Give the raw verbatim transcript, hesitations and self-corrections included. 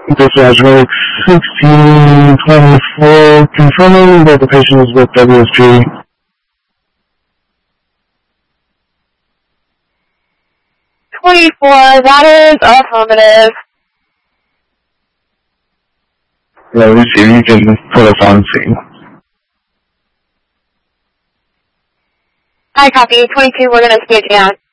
Dispatch Medic sixteen twenty-four, confirming that the patient is with W S P. twenty-four, that is affirmative. Yeah, let me see if you can put us on scene. I copy. twenty-two, we're going to skate down.